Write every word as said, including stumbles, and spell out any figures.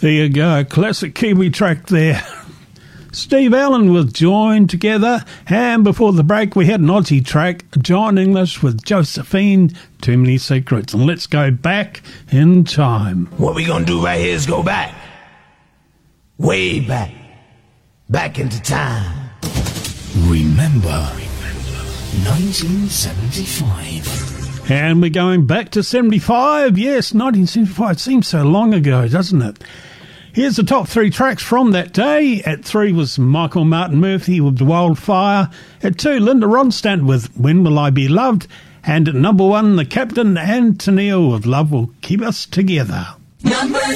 There you go, classic Kiwi track there. Steve Allen with Join Together, and before the break we had an Aussie track, John English with Josephine, Too Many Secrets. And let's go back in time. What we gonna do right here is go back, way back, back into time. Remember nineteen seventy-five. And we're going back to seventy-five. Yes, nineteen seventy-five seems so long ago, doesn't it? Here's the top three tracks from that day. At three was Michael Martin Murphey with Wildfire. At two, Linda Ronstadt with When Will I Be Loved. And at number one, the Captain and Tennille with Love Will Keep Us Together. Number